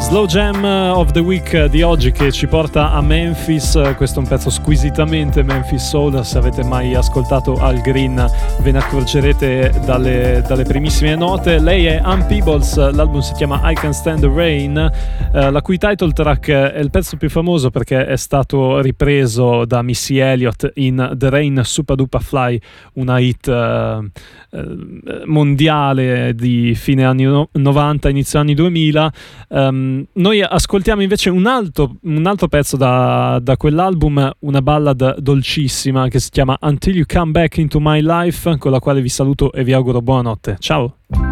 Slow Jam of the Week di oggi che ci porta a Memphis. Questo è un pezzo squisitamente Memphis Soul. Se avete mai ascoltato Al Green ve ne accorgerete dalle primissime note. Lei è Ann Peebles, l'album si chiama I Can Stand the Rain, la cui title track è il pezzo più famoso perché è stato ripreso da Missy Elliott in The Rain Supa-Dupa Fly, una hit mondiale di fine anni 90, inizio anni 2000. Noi ascoltiamo invece un altro pezzo da quell'album, una ballad dolcissima che si chiama Until You Come Back Into My Life, con la quale vi saluto e vi auguro buonanotte. Ciao!